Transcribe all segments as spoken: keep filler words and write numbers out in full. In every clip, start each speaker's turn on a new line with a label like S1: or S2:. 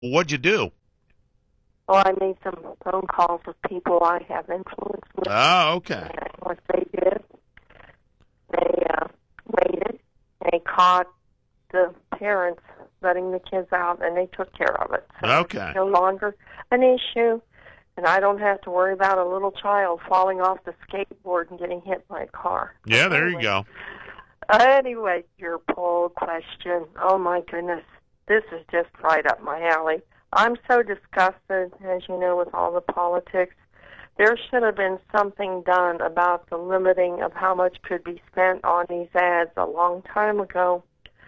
S1: What'd you do?
S2: Well, I made some phone calls with people I have influence with.
S1: Oh, okay.
S2: And what they did, they uh, waited. They caught the parents letting the kids out, and they took care of it. So
S1: Okay.
S2: it's no longer an issue, and I don't have to worry about a little child falling off the skateboard and getting hit by a car.
S1: Yeah, there
S2: Anyway.
S1: you go.
S2: Anyway, your poll question. Oh, my goodness. This is just right up my alley. I'm so disgusted, as you know, with all the politics. There should have been something done about the limiting of how much could be spent on these ads a long time ago.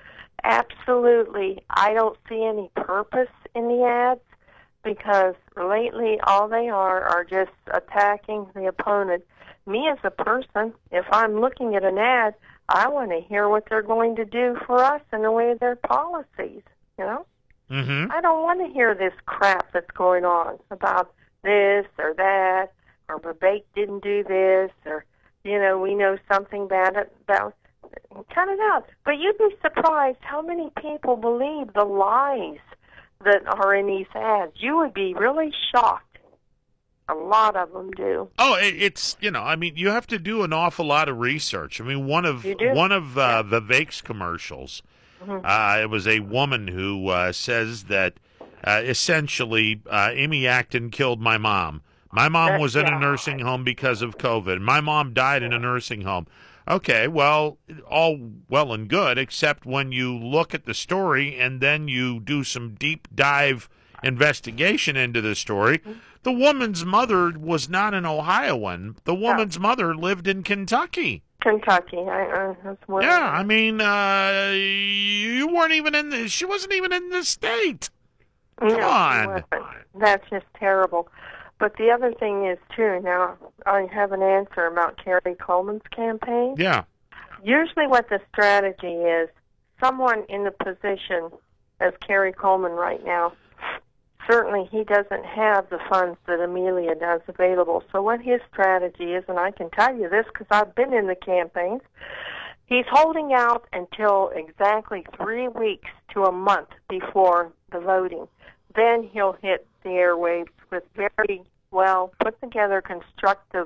S2: Absolutely, I don't see any purpose in the ads because lately all they are are just attacking the opponent. Me as a person, if I'm looking at an ad, I want to hear what they're going to do for us in the way of their policies, you know?
S1: Mm-hmm.
S2: I don't want to hear this crap that's going on about this or that, or Babake didn't do this, or, you know, we know something bad about. Cut it out. But you'd be surprised how many people believe the lies that are in these ads. You would be really shocked. A lot of them do.
S1: Oh, it, it's you know, I mean, you have to do an awful lot of research. I mean, one of
S2: You do?
S1: one of uh, Vivek's commercials.
S2: Mm-hmm.
S1: Uh, it was a woman who uh, says that uh, essentially uh, Amy Acton killed my mom. My mom
S2: That-
S1: was in
S2: yeah.
S1: a nursing home because of COVID. My mom died in a nursing home. Okay, well, all well and good, except when you look at the story and then you do some deep dive investigation into the story. The woman's mother was not an Ohioan. The woman's mother lived in Kentucky.
S2: Kentucky. I, uh, that's where
S1: Yeah, I mean, uh, you weren't even in the, she wasn't even in the state.
S2: No,
S1: Come
S2: it
S1: on.
S2: wasn't. That's just terrible. But the other thing is, too, now I have an answer about Kerry Coleman's campaign.
S1: Yeah.
S2: Usually what the strategy is, someone in the position as Kerry Coleman right now, certainly he doesn't have the funds that Amelia does available. So what his strategy is, and I can tell you this because I've been in the campaigns, he's holding out until exactly three weeks to a month before the voting. Then he'll hit the airwaves with very well put together constructive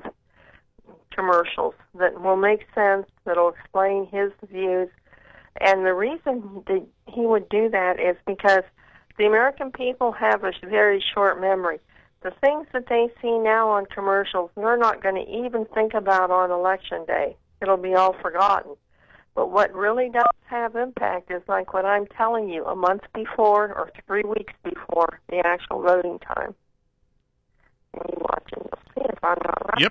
S2: commercials that will make sense, that will explain his views. And the reason that he would do that is because the American people have a very short memory. The things that they see now on commercials, they're not going to even think about on Election Day. It'll be all forgotten. But what really does have impact is like what I'm telling you, a month before or three weeks before the actual voting time. And you watch and you'll see if I'm not right.
S1: Yep.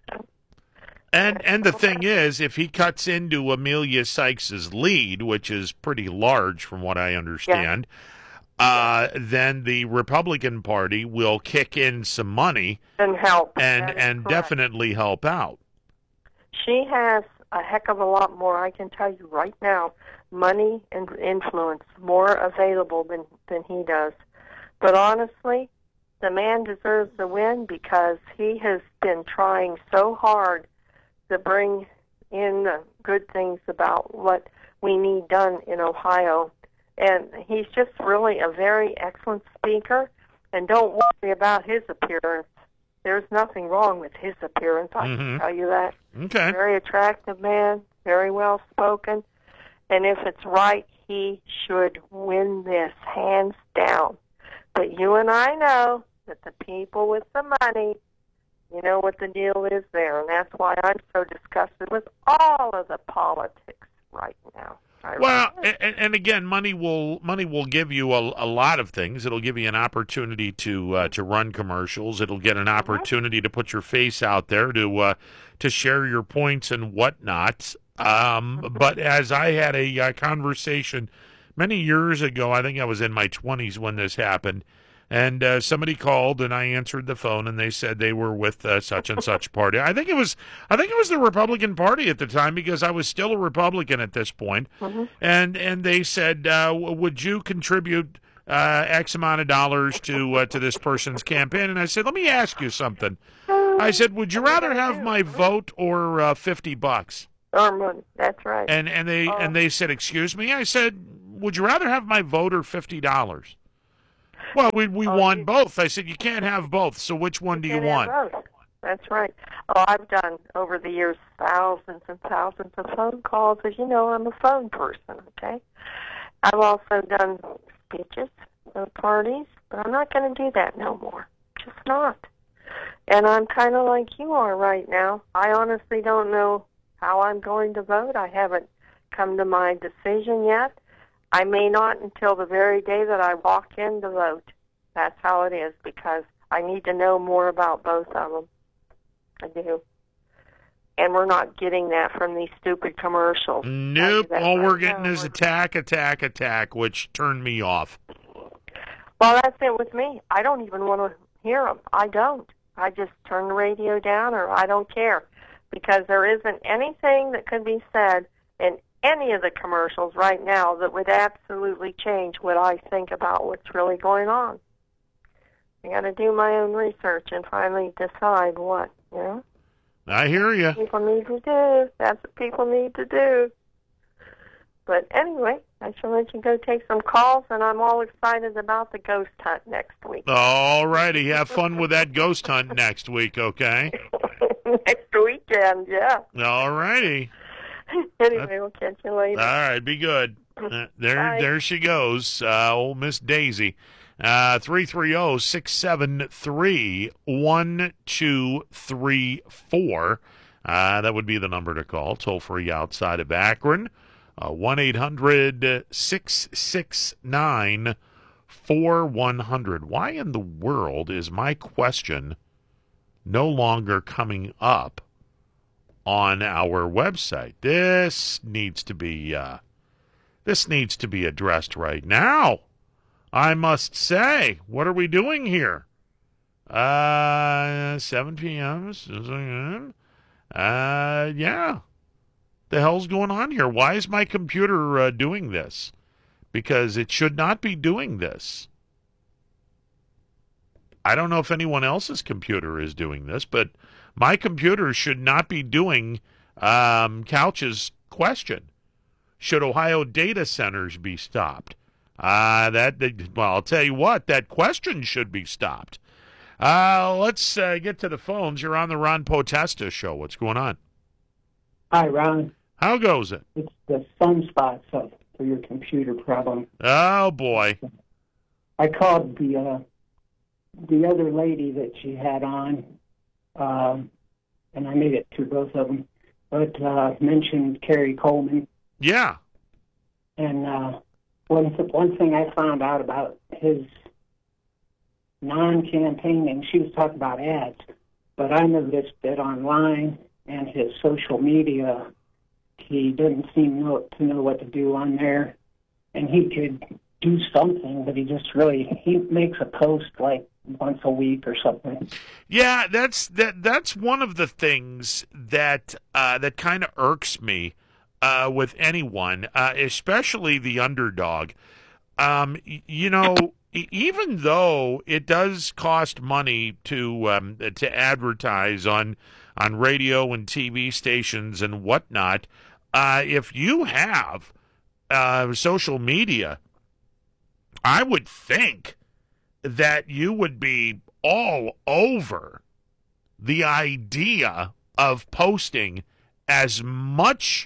S1: And and the thing is, if he cuts into Amelia Sykes's lead, which is pretty large from what I understand, uh, then the Republican Party will kick in some money
S2: And help.
S1: and
S2: That is
S1: and
S2: correct.
S1: definitely help out.
S2: She has a heck of a lot more, I can tell you right now, money and influence, more available than, than he does. But honestly, the man deserves the win because he has been trying so hard to bring in the good things about what we need done in Ohio. And he's just really a very excellent speaker. And don't worry about his appearance. There's nothing wrong with his appearance, I
S1: Mhm.
S2: can tell you that.
S1: Okay.
S2: Very attractive man, very well spoken. And if it's right, he should win this hands down. But you and I know that the people with the money, you know what the deal is there. And that's why I'm so disgusted with all of the politics right now. I
S1: Well,
S2: really-
S1: and, and again, money will money will give you a, a lot of things. It'll give you an opportunity to uh, to run commercials. It'll get an opportunity to put your face out there to uh, to share your points and whatnot. Um, but as I had a uh, conversation many years ago, I think I was in my twenties when this happened. And uh, somebody called, and I answered the phone, and they said they were with uh, such and such party. I think it was, I think it was the Republican Party at the time because I was still a Republican at this point.
S2: Mhm.
S1: And and they said, uh, w- would you contribute uh, X amount of dollars to uh, to this person's campaign? And I said, let me ask you something. I said, would you rather have my vote or uh, fifty bucks?
S2: Or money, that's right.
S1: And and they
S2: Oh.
S1: and they said, excuse me. I said, would you rather have my vote or fifty dollars? Well, we we
S2: Oh,
S1: want
S2: you,
S1: both. I said you can't have both. So which
S2: you
S1: one do you
S2: can't have
S1: want?
S2: both. That's right. Oh, I've done over the years thousands and thousands of phone calls. As you know, I'm a phone person. Okay. I've also done speeches at parties, but I'm not going to do that no more. Just not. And I'm kind of like you are right now. I honestly don't know how I'm going to vote. I haven't come to my decision yet. I may not until the very day that I walk in to vote. That's how it is, because I need to know more about both of them. I do. And we're not getting that from these stupid commercials.
S1: Nope.
S2: That
S1: All
S2: right
S1: we're getting
S2: now.
S1: is attack, attack, attack, which turned me off.
S2: Well, that's it with me. I don't even want to hear them. I don't. I just turn the radio down, or I don't care, because there isn't anything that could be said in any of the commercials right now that would absolutely change what I think about what's really going on. I got to do my own research and finally decide what, you know?
S1: I hear you.
S2: People need to do. That's what people need to do. But anyway, I shall let you go take some calls, and I'm all excited about the ghost hunt next week.
S1: All righty. Have fun with that ghost hunt next week, okay?
S2: Next weekend, yeah.
S1: All righty.
S2: Anyway, we'll catch you later.
S1: All right. Be good. Uh, there,
S2: Bye.
S1: there she goes, uh, old Miss Daisy. Uh, three three zero, six seven three, one two three four. Uh, that would be the number to call. Toll free outside of Akron. Uh, one eight hundred, six six nine, four one zero zero. Why in the world is my question no longer coming up on our website? This needs to be uh, this needs to be addressed right now. I must say, what are we doing here? Uh, seven p.m. Uh, yeah. The hell's going on here? Why is my computer uh, doing this? Because it should not be doing this. I don't know if anyone else's computer is doing this, but my computer should not be doing um, Couch's question. Should Ohio data centers be stopped? Uh, that, that well, I'll tell you what, that question should be stopped. Uh, let's uh, get to the phones. You're on the Ron Potesta show. What's going on?
S3: Hi, Ron.
S1: How goes it?
S3: It's the sunspots up for your computer problem.
S1: Oh, boy.
S3: I called the uh, the other lady that she had on, um, and I made it through both of them, but uh, mentioned Kerry Coleman.
S1: Yeah.
S3: And uh, one, one thing I found out about his non-campaigning, she was talking about ads, but I noticed that online and his social media, he doesn't seem know, to know what to do on there. And he could do something, but he just really, he makes a post like once a week or something.
S1: Yeah, that's that. That's one of the things that uh, that kind of irks me uh, with anyone, uh, especially the underdog. Um, y- you know, e- even though it does cost money to um, to advertise on on radio and T V stations and whatnot, uh, if you have uh, social media, I would think that you would be all over the idea of posting as much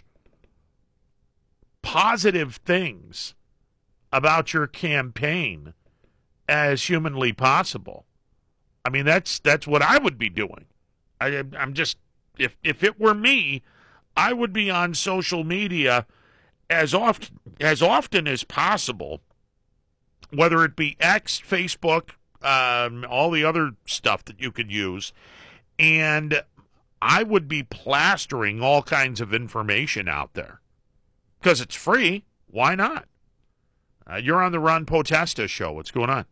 S1: positive things about your campaign as humanly possible. I mean, that's that's what I would be doing. I, I'm just, if if it were me, I would be on social media as often as often as possible, whether it be X, Facebook, um, all the other stuff that you could use, and I would be plastering all kinds of information out there because it's free. Why not? Uh, you're on the Ron Potesta show. What's going on?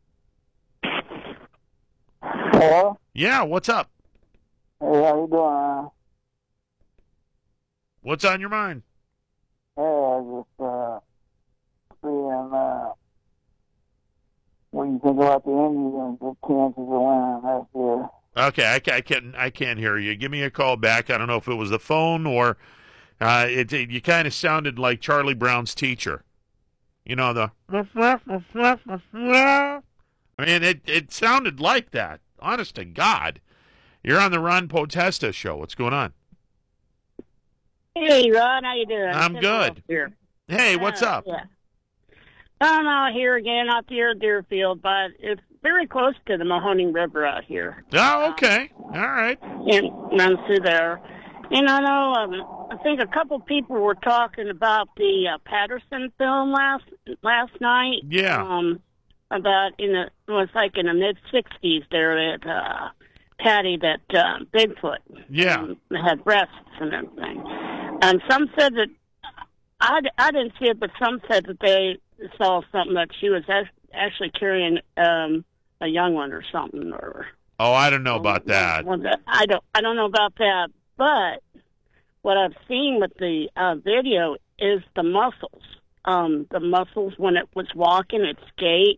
S4: Hello?
S1: Yeah, what's up?
S4: Hey, how you doing? Uh,
S1: What's on your mind?
S4: hey, I just, uh, seeing, uh, what do you think about the Indians' chances of winning this year?
S1: Okay, I, ca- I can't I can't hear you. Give me a call back. I don't know if it was the phone or uh, it, it. You kind of sounded like Charlie Brown's teacher. You know the mean, it, it sounded like that. Honest to God. You're on the Ron Potesta show. What's going on?
S5: Hey, Ron, how you doing?
S1: I'm good.
S5: Here.
S1: Hey, what's
S5: Uh,
S1: up?
S5: Yeah. I'm out here again, out here at Deerfield, but it's very close to the Mahoning River out here.
S1: Oh, okay. All right.
S5: And runs through there. And I know, um, I think a couple people were talking about the uh, Patterson film last last night.
S1: Yeah.
S5: Um, about in the, it was like in the mid sixties there that uh, Patty, that uh, Bigfoot.
S1: Yeah.
S5: Um, had breasts and everything. And some said that, I, I didn't see it, but some said that they saw something that she was actually carrying um, a young one or something. Or
S1: Oh, I don't know about that.
S5: well, I don't. I don't know about that. But what I've seen with the uh, video is the muscles. Um, the muscles when it was walking, its gait.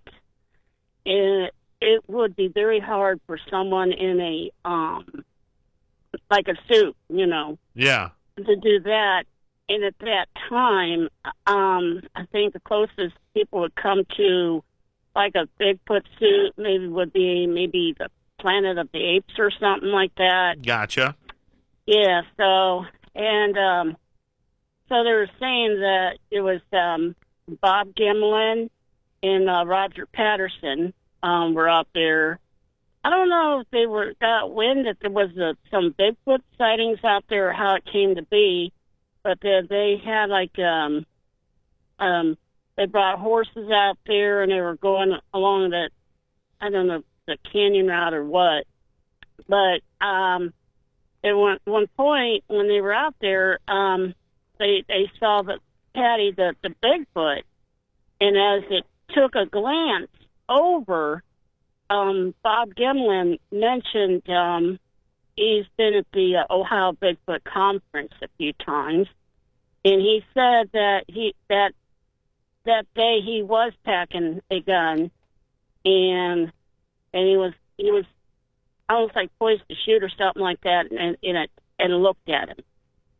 S5: It it would be very hard for someone in a um, like a suit, you know,
S1: Yeah.
S5: to do that. And at that time, um, I think the closest people would come to like a Bigfoot suit maybe would be maybe the Planet of the Apes or something like that.
S1: Gotcha.
S5: Yeah, so, and um, so they were saying that it was um, Bob Gimlin and uh, Roger Patterson um, were out there. I don't know if they were got wind that there was uh some Bigfoot sightings out there or how it came to be. But they, they had like um, um, they brought horses out there and they were going along the, I don't know, the canyon route or what. But um, at one one point when they were out there, um, they they saw the Patty the the Bigfoot, and as it took a glance over, um, Bob Gimlin mentioned. Um, He's been at the uh, Ohio Bigfoot Conference a few times, and he said that he that that day he was packing a gun, and and he was he was almost like poised to shoot or something like that, and and it and looked at him,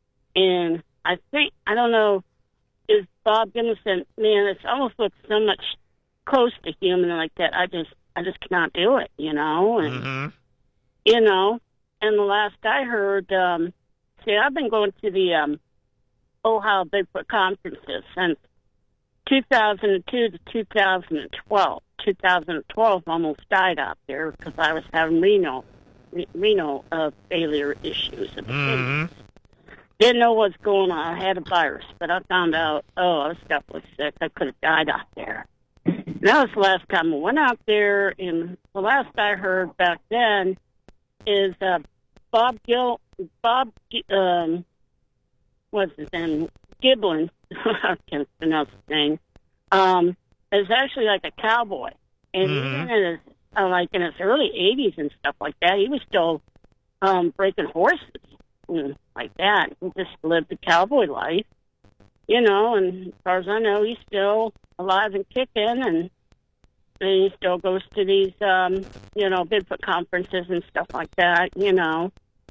S5: and I think I don't know, is Bob Gimlin, man, it's almost looks so much close to human like that. I just I just cannot do it, you know, and
S1: Mm-hmm.
S5: you know. And the last I heard, um, see, I've been going to the um, Ohio Bigfoot conferences since two thousand two to two thousand twelve. two thousand twelve almost died out there because I was having renal, renal uh, failure issues.
S1: Mm-hmm.
S5: Didn't know what's going on. I had a virus, but I found out, oh, I was definitely sick. I could have died out there. And that was the last time I went out there, and the last I heard back then is uh, Bob Gil, Bob, um, what's his name, Giblin, I can't pronounce his name, um, is actually like a cowboy. And
S1: Mhm.
S5: even in his, uh, like in his early eighties and stuff like that, he was still um, breaking horses and like that. He just lived the cowboy life, you know, and as far as I know, he's still alive and kicking, and and he still goes to these, um, you know, Bigfoot conferences and stuff like that, you know.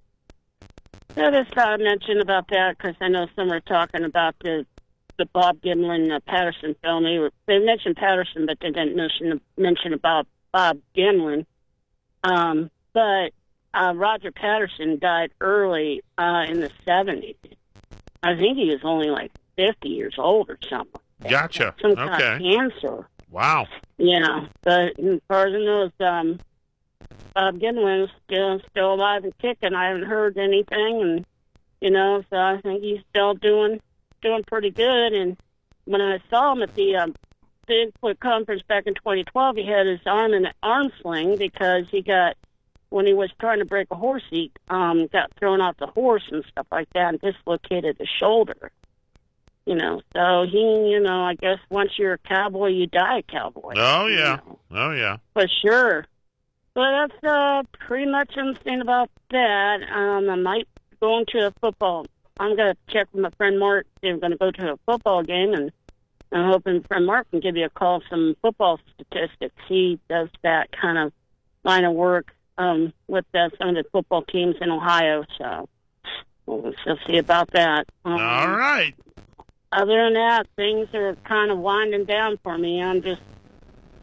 S5: So I just thought I'd mention about that because I know some are talking about the the Bob Gimlin uh, Patterson film. They, were, they mentioned Patterson, but they didn't mention mention about Bob Gimlin. Um, but uh, Roger Patterson died early uh, in the seventies. I think he was only like fifty years old or something.
S1: Gotcha.
S5: Some kind
S1: Okay.
S5: of cancer.
S1: Wow.
S5: Yeah, but as far as I know, it's, um, Bob Gimlin is still, still alive and kicking. I haven't heard anything, and, you know, so I think he's still doing doing pretty good. And when I saw him at the um, Bigfoot conference back in twenty twelve, he had his arm in an arm sling because he got, when he was trying to break a horse, he um, got thrown off the horse and stuff like that and dislocated his shoulder. You know, so he, you know, I guess once you're a cowboy, you die a cowboy.
S1: Oh,
S5: you
S1: yeah.
S5: know,
S1: Oh, yeah.
S5: for sure. But that's uh, pretty much everything about that. Um, I might go into a football. I'm going to check with my friend Mark. I'm going to go to a football game, and I'm hoping friend Mark can give you a call some football statistics. He does that kind of line of work um, with uh, some of the football teams in Ohio, so we'll still see about that. Um,
S1: All right.
S5: Other than that, things are kind of winding down for me. I'm just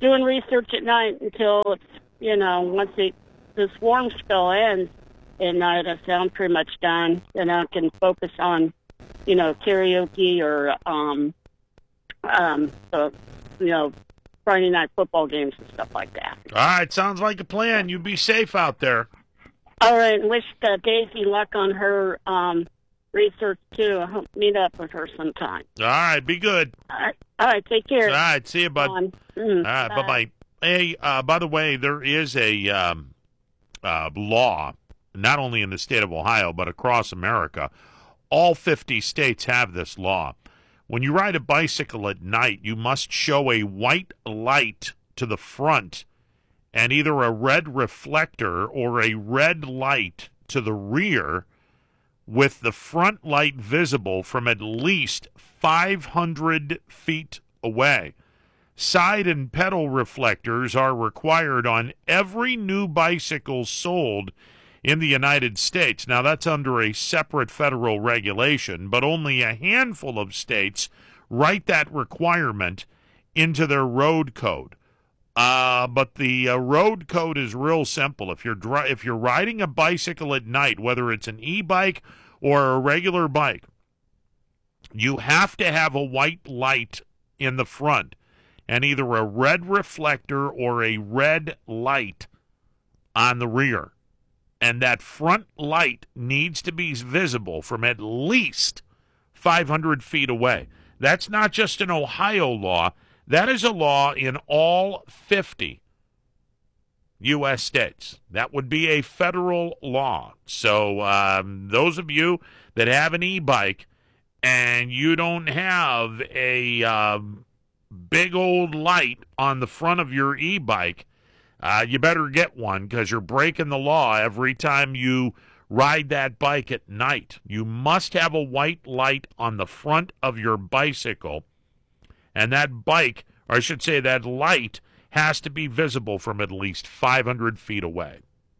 S5: doing research at night until it's, you know, once it, this warm spell ends at night, I say I'm pretty much done. Then I can focus on, you know, karaoke or, um, um, uh, you know, Friday night football games and stuff like that.
S1: All right, sounds like a plan. You be safe out there.
S5: All right, and wish uh, Daisy luck on her um, research, too. I hope to meet up with her sometime.
S1: All right, be good.
S5: All right, all right take care.
S1: All right, see you, bud.
S5: Mm,
S1: All right, bye-bye. Hey, uh, by the way, there is a um, uh, law, not only in the state of Ohio, but across America. All fifty states have this law. When you ride a bicycle at night, you must show a white light to the front and either a red reflector or a red light to the rear, with the front light visible from at least five hundred feet away. Side and pedal reflectors are required on every new bicycle sold in the United States. Now, that's under a separate federal regulation, but only a handful of states write that requirement into their road code. Uh, but the uh, road code is real simple. If you're dri- if you're riding a bicycle at night, whether it's an e-bike or a regular bike, you have to have a white light in the front and either a red reflector or a red light on the rear. And that front light needs to be visible from at least five hundred feet away. That's not just an Ohio law. That is a law in all fifty U S states. That would be a federal law. So um, those of you that have an e-bike and you don't have a uh, big old light on the front of your e-bike, Uh, you better get one, because you're breaking the law every time you ride that bike at night. You must have a white light on the front of your bicycle, and that bike, or I should say that light, has to be visible from at least five hundred feet away.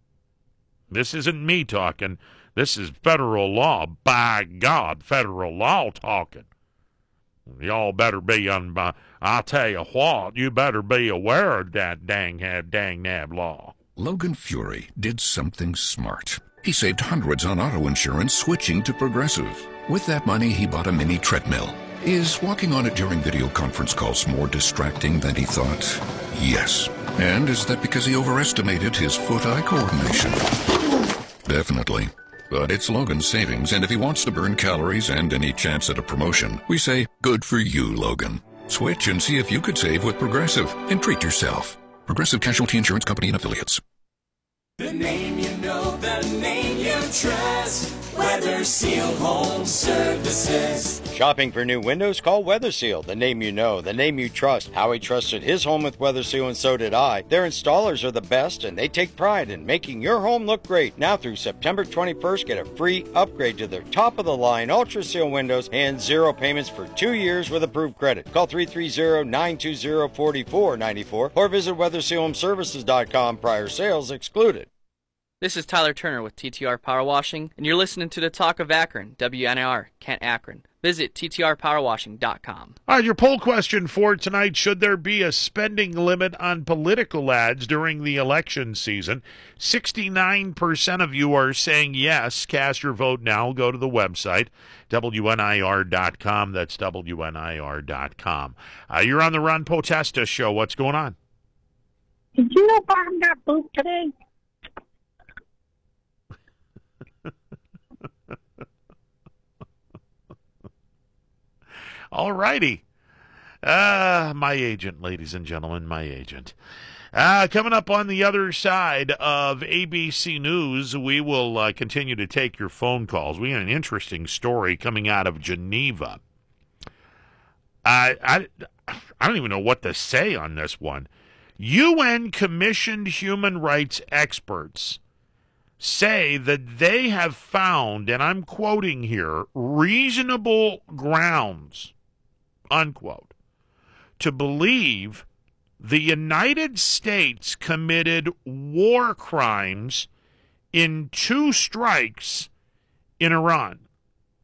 S1: This isn't me talking. This is federal law. By God, federal law talking. Y'all better be on. Uh, I'll tell you what. You better be aware of that dang have dang nab law.
S6: Logan Fury did something smart. He saved hundreds on auto insurance switching to Progressive. With that money, he bought a mini treadmill. Is walking on it during video conference calls more distracting than he thought? Yes. And is that because he overestimated his foot-eye coordination? Definitely. But it's Logan's savings, and if he wants to burn calories and any chance at a promotion, we say, good for you, Logan. Switch and see if you could save with Progressive, and treat yourself. Progressive Casualty Insurance Company and Affiliates.
S7: The name you know, the name you trust. Weather Seal Home Services.
S8: Shopping for new windows? Call Weather Seal. The name you know, the name you trust. Howie trusted his home with Weather Seal, and so did I. Their installers are the best, and they take pride in making your home look great. Now through September twenty-first, get a free upgrade to their top-of-the-line Ultra Seal windows and zero payments for two years with approved credit. Call three three zero, nine two zero, four four nine four or visit weather seal home services dot com. Prior sales excluded.
S9: This is Tyler Turner with T T R Power Washing, and you're listening to the Talk of Akron, W N A R, Kent, Akron. Visit T T R power washing dot com.
S1: All right, your poll question for tonight: should there be a spending limit on political ads during the election season? sixty-nine percent of you are saying yes. Cast your vote now. Go to the website, W N I R dot com. That's W N I R dot com. Uh, you're on the Ron Potesta Show. What's going on?
S2: Did you know Biden got booped today?
S1: All righty. Uh, my agent, ladies and gentlemen, my agent. Uh, coming up on the other side of A B C News, we will uh, continue to take your phone calls. We have an interesting story coming out of Geneva. I, I, I don't even know what to say on this one. U N-commissioned human rights experts say that they have found, and I'm quoting here, reasonable grounds, unquote, to believe the United States committed war crimes in two strikes in Iran.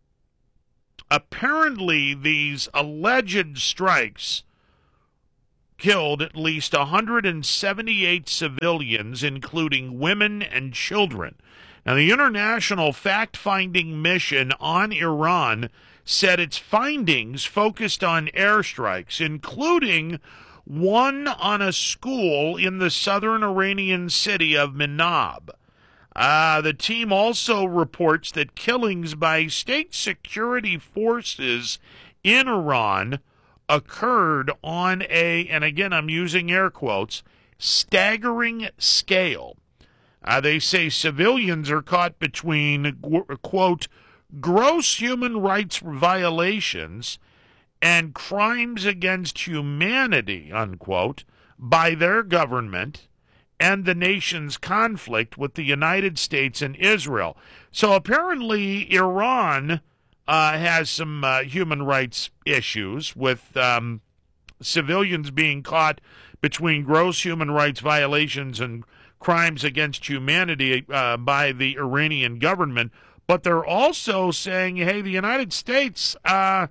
S1: Apparently, these alleged strikes killed at least one hundred seventy-eight civilians, including women and children. Now, the International Fact-Finding Mission on Iran said its findings focused on airstrikes, including one on a school in the southern Iranian city of Minab. Uh, the team also reports that killings by state security forces in Iran occurred on a, and again I'm using air quotes, staggering scale. Uh, they say civilians are caught between, quote, gross human rights violations and crimes against humanity, unquote, by their government and the nation's conflict with the United States and Israel. So apparently Iran uh, has some uh, human rights issues with um, civilians being caught between gross human rights violations and crimes against humanity uh, by the Iranian government. But they're also saying, hey, the United States, uh,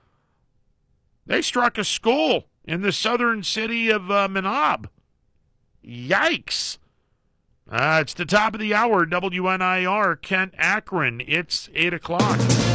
S1: they struck a school in the southern city of uh, Minab. Yikes. Uh, it's the top of the hour, W N I R, Kent Akron. It's eight o'clock.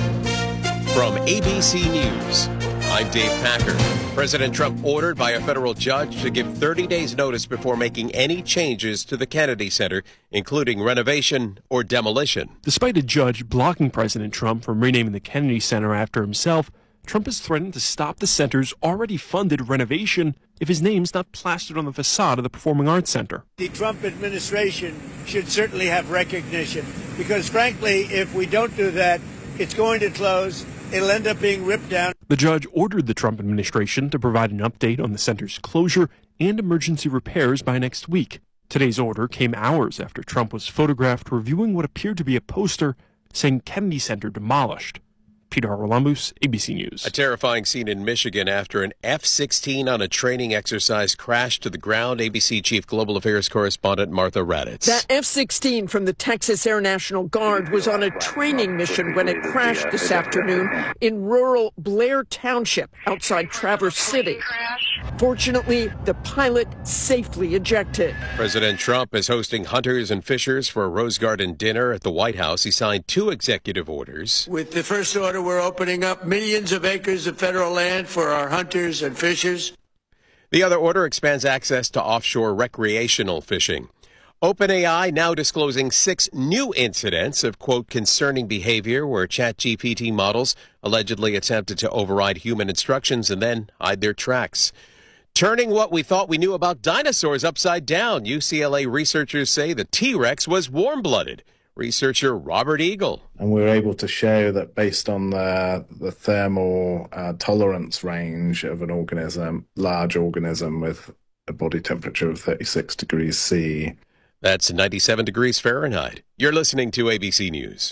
S10: From A B C News, I'm Dave Packer. President Trump ordered by a federal judge to give thirty days notice before making any changes to the Kennedy Center, including renovation or demolition.
S11: Despite a judge blocking President Trump from renaming the Kennedy Center after himself, Trump has threatened to stop the center's already funded renovation if his name's not plastered on the facade of the Performing Arts Center.
S12: The Trump administration should certainly have recognition because, frankly, if we don't do that, it's going to close. It'll end up being ripped down.
S11: The judge ordered the Trump administration to provide an update on the center's closure and emergency repairs by next week. Today's order came hours after Trump was photographed reviewing what appeared to be a poster saying Kennedy Center demolished. Peter Haralambous, A B C News.
S10: A terrifying scene in Michigan after an F sixteen on a training exercise crashed to the ground. A B C Chief Global Affairs Correspondent Martha Raddatz.
S13: That F sixteen from the Texas Air National Guard was on a training mission when it crashed this afternoon in rural Blair Township outside Traverse City. Fortunately, the pilot safely ejected.
S10: President Trump is hosting hunters and fishers for a Rose Garden dinner at the White House. He signed two executive orders.
S12: With the first order, we're opening up millions of acres of federal land for our hunters and fishers.
S10: The other order expands access to offshore recreational fishing. OpenAI now disclosing six new incidents of, quote, concerning behavior where ChatGPT models allegedly attempted to override human instructions and then hide their tracks. Turning what we thought we knew about dinosaurs upside down. U C L A researchers say the T-Rex was warm-blooded. Researcher Robert Eagle.
S14: And we were able to show that based on the, the thermal uh, tolerance range of an organism, large organism with a body temperature of thirty-six degrees C.
S10: That's ninety-seven degrees Fahrenheit. You're listening to A B C News.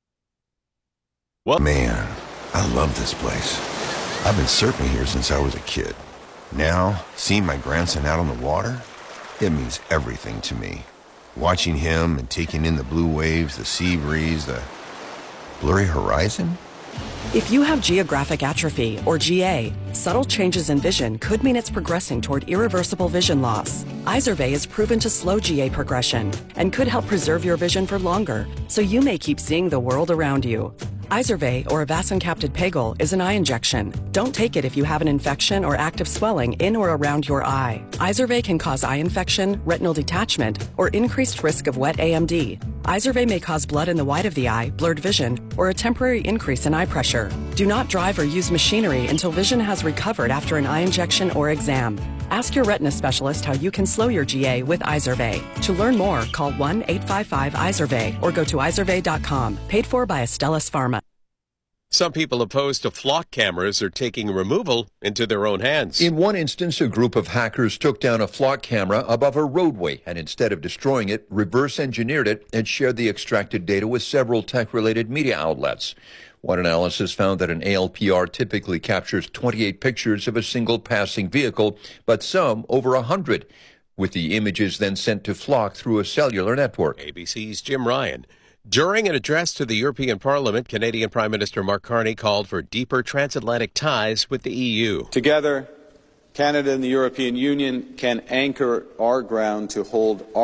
S15: Well, man, I love this place. I've been surfing here since I was a kid. Now, seeing my grandson out on the water, it means everything to me. Watching him and taking in the blue waves, the sea breeze, the blurry horizon.
S16: If you have geographic atrophy, or G A, subtle changes in vision could mean it's progressing toward irreversible vision loss. Izervay is proven to slow G A progression and could help preserve your vision for longer, so you may keep seeing the world around you. Izervay, or avacincaptad pegol, is an eye injection. Don't take it if you have an infection or active swelling in or around your eye. Izervay can cause eye infection, retinal detachment, or increased risk of wet A M D. Izervay may cause blood in the white of the eye, blurred vision, or a temporary increase in eye pressure. Do not drive or use machinery until vision has recovered after an eye injection or exam. Ask your retina specialist how you can slow your G A with Izervay. To learn more, call one eight five five Izervay or go to izervay dot com. Paid for by Astellas Pharma.
S10: Some people opposed to flock cameras are taking removal into their own hands.
S17: In one instance, a group of hackers took down a flock camera above a roadway and instead of destroying it, reverse engineered it and shared the extracted data with several tech-related media outlets. One analysis found that an A L P R typically captures twenty-eight pictures of a single passing vehicle, but some over one hundred, with the images then sent to Flock through a cellular network.
S10: A B C's Jim Ryan. During an address to the European Parliament, Canadian Prime Minister Mark Carney called for deeper transatlantic ties with the E U.
S18: Together, Canada and the European Union can anchor our ground to hold our